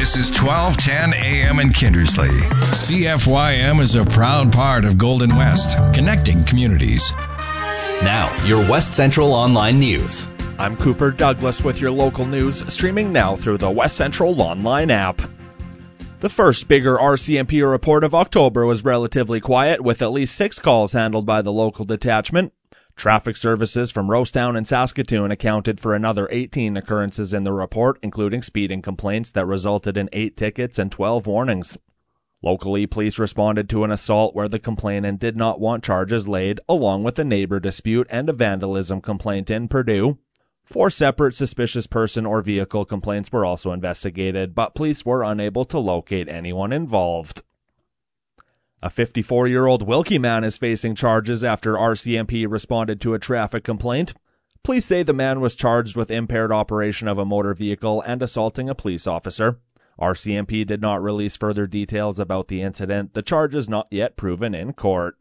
This is 1210 AM in Kindersley. CFYM is a proud part of Golden West, connecting communities. Now, your West Central Online News. I'm Cooper Douglas with your local news, streaming now through the West Central Online app. The first bigger RCMP report of October was relatively quiet, with at least 6 calls handled by the local detachment. Traffic services from Rosetown and Saskatoon accounted for another 18 occurrences in the report, including speeding complaints that resulted in 8 tickets and 12 warnings. Locally, police responded to an assault where the complainant did not want charges laid, along with a neighbor dispute and a vandalism complaint in Purdue. 4 separate suspicious person or vehicle complaints were also investigated, but police were unable to locate anyone involved. A 54-year-old Wilkie man is facing charges after RCMP responded to a traffic complaint. Police say the man was charged with impaired operation of a motor vehicle and assaulting a police officer. RCMP did not release further details about the incident. The charge is not yet proven in court.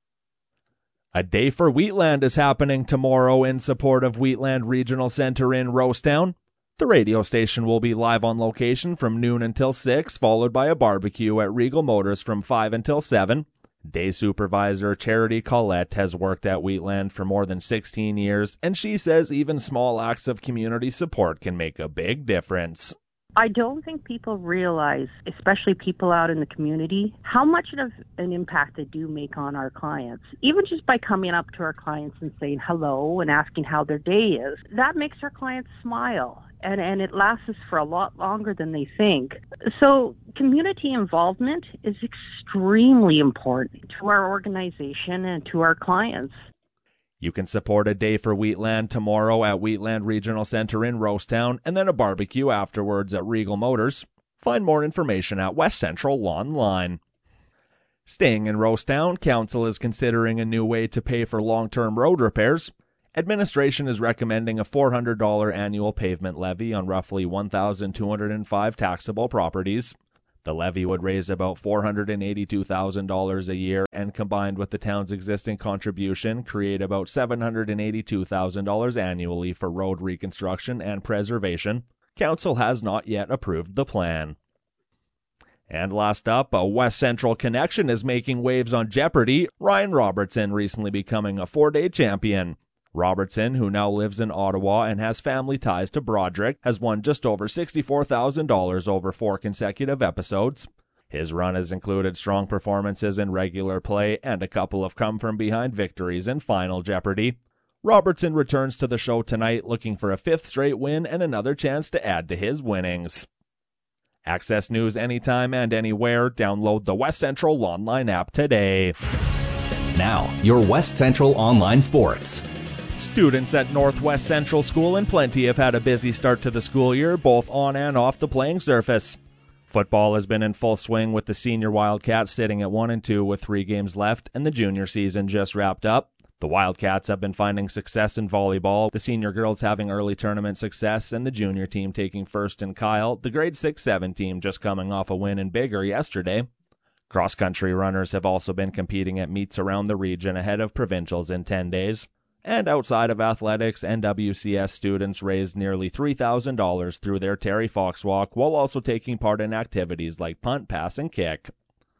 A Day for Wheatland is happening tomorrow in support of Wheatland Regional Centre in Rosetown. The radio station will be live on location from noon until 6, followed by a barbecue at Regal Motors from 5 until 7. Day Supervisor Charity Collette has worked at Wheatland for more than 16 years, and she says even small acts of community support can make a big difference. I don't think people realize, especially people out in the community, how much of an impact they do make on our clients. Even just by coming up to our clients and saying hello and asking how their day is, that makes our clients smile. And it lasts us for a lot longer than they think. So community involvement is extremely important to our organization and to our clients. You can support A Day for Wheatland tomorrow at Wheatland Regional Centre in Rosetown, and then a barbecue afterwards at Regal Motors. Find more information at West Central Online. Staying in Rosetown, Council is considering a new way to pay for long-term road repairs. Administration is recommending a $400 annual pavement levy on roughly 1,205 taxable properties. The levy would raise about $482,000 a year and, combined with the town's existing contribution, create about $782,000 annually for road reconstruction and preservation. Council has not yet approved the plan. And last up, a West Central connection is making waves on Jeopardy! Ryan Robertson recently becoming a 4-day champion. Robertson, who now lives in Ottawa and has family ties to Broderick, has won just over $64,000 over 4 consecutive episodes. His run has included strong performances in regular play and a couple of come-from-behind victories in Final Jeopardy! Robertson returns to the show tonight looking for a 5th straight win and another chance to add to his winnings. Access news anytime and anywhere. Download the West Central Online app today. Now, your West Central Online Sports. Students at Northwest Central School in Plenty have had a busy start to the school year, both on and off the playing surface. Football has been in full swing with the senior Wildcats sitting at 1-2 with 3 games left, and the junior season just wrapped up. The Wildcats have been finding success in volleyball, the senior girls having early tournament success, and the junior team taking first in Kyle, the grade 6-7 team just coming off a win in Biggar yesterday. Cross-country runners have also been competing at meets around the region ahead of provincials in 10 days. And outside of athletics, NWCS students raised nearly $3,000 through their Terry Fox Walk while also taking part in activities like punt, pass, and kick.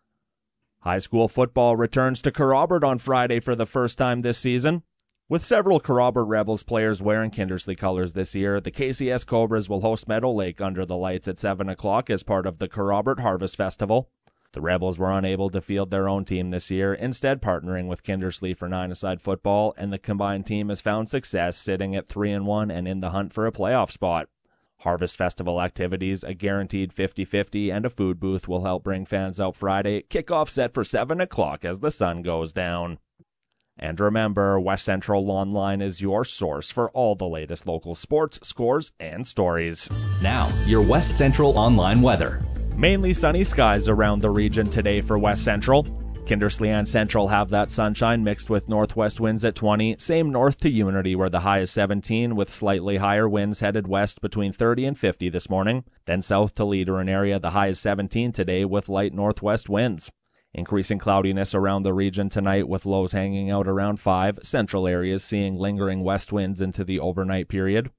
High school football returns to Kerrobert on Friday for the first time this season. With several Kerrobert Rebels players wearing Kindersley colors this year, the KCS Cobras will host Meadow Lake under the lights at 7 o'clock as part of the Kerrobert Harvest Festival. The Rebels were unable to field their own team this year, instead partnering with Kindersley for 9-a-side football, and the combined team has found success, sitting at 3-1 and in the hunt for a playoff spot. Harvest Festival activities, a guaranteed 50-50, and a food booth will help bring fans out Friday. Kickoff set for 7 o'clock as the sun goes down. And remember, West Central Online is your source for all the latest local sports, scores, and stories. Now, your West Central Online weather. Mainly sunny skies around the region today for West Central. Kindersley and Central have that sunshine mixed with northwest winds at 20. Same north to Unity where the high is 17 with slightly higher winds headed west between 30 and 50 this morning. Then south to Leader and area the high is 17 today with light northwest winds. Increasing cloudiness around the region tonight with lows hanging out around 5. Central areas seeing lingering west winds into the overnight period.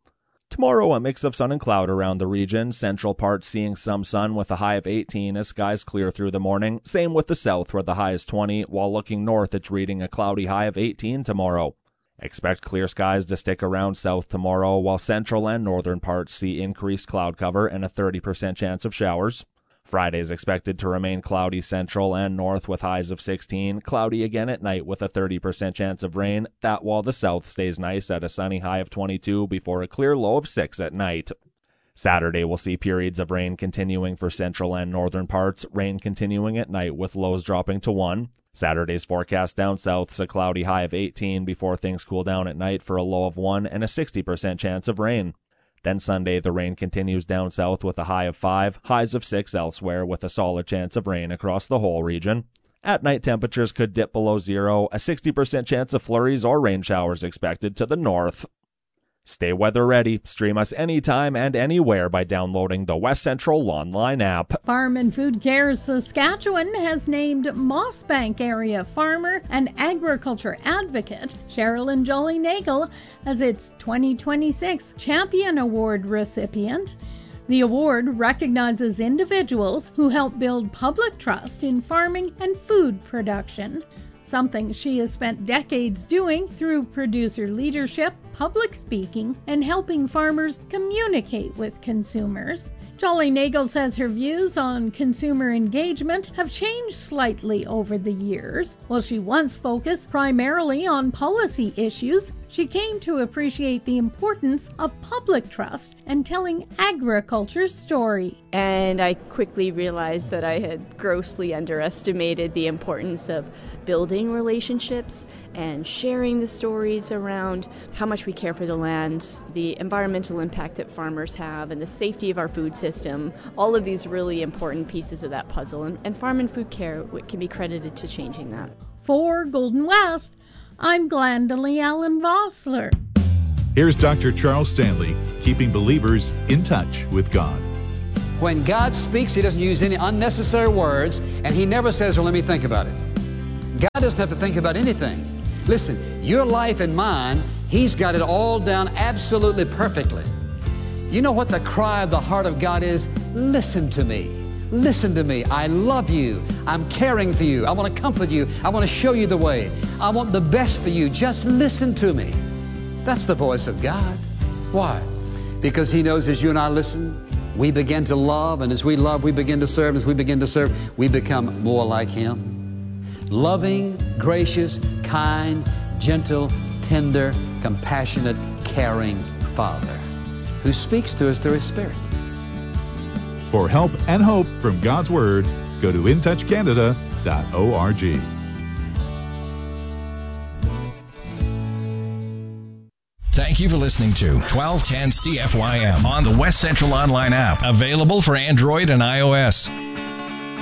Tomorrow, a mix of sun and cloud around the region. Central parts seeing some sun with a high of 18 as skies clear through the morning. Same with the south where the high is 20, while looking north it's reading a cloudy high of 18 tomorrow. Expect clear skies to stick around south tomorrow, while central and northern parts see increased cloud cover and a 30% chance of showers. Friday is expected to remain cloudy central and north with highs of 16, cloudy again at night with a 30% chance of rain, that while the south stays nice at a sunny high of 22 before a clear low of 6 at night. Saturday will see periods of rain continuing for central and northern parts, rain continuing at night with lows dropping to 1. Saturday's forecast down south's a cloudy high of 18 before things cool down at night for a low of 1 and a 60% chance of rain. Then Sunday, the rain continues down south with a high of 5, highs of 6 elsewhere with a solid chance of rain across the whole region. At night, temperatures could dip below 0, a 60% chance of flurries or rain showers expected to the north. Stay weather ready. Stream us anytime and anywhere by downloading the West Central online app. Farm and Food Care Saskatchewan has named Mossbank area farmer and agriculture advocate Sherilyn Jolly-Nagel as its 2026 Champion Award recipient. The award recognizes individuals who help build public trust in farming and food production, something she has spent decades doing through producer leadership, public speaking, and helping farmers communicate with consumers. Jolly-Nagel says her views on consumer engagement have changed slightly over the years. While she once focused primarily on policy issues, she came to appreciate the importance of public trust and telling agriculture's story. And I quickly realized that I had grossly underestimated the importance of building relationships and sharing the stories around how much we care for the land, the environmental impact that farmers have, and the safety of our food system. All of these really important pieces of that puzzle. And Farm and Food Care can be credited to changing that. For Golden West, I'm Glendalee Allen Vossler. Here's Dr. Charles Stanley, keeping believers in touch with God. When God speaks, He doesn't use any unnecessary words, and He never says, well, let me think about it. God doesn't have to think about anything. Listen, your life and mine, He's got it all down absolutely perfectly. You know what the cry of the heart of God is? Listen to me. Listen to me. I love you. I'm caring for you. I want to comfort you. I want to show you the way. I want the best for you. Just listen to me. That's the voice of God. Why? Because He knows as you and I listen, we begin to love, and as we love, we begin to serve. As we begin to serve, we become more like Him. Loving, gracious, kind, gentle, tender, compassionate, caring Father who speaks to us through His Spirit. For help and hope from God's Word, go to intouchcanada.org. Thank you for listening to 1210 CFYM on the West Central Online app, available for Android and iOS.